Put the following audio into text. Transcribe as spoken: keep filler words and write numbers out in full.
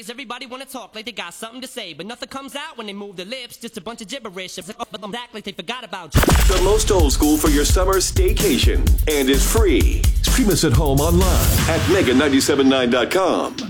nowadays everybody wanna talk like they got something to say, but nothing comes out when they move their lips, just a bunch of gibberish. But them act like they forgot about you. The most old school for your summer staycation, and is free. Stream us at home online at mega nine seven nine dot com.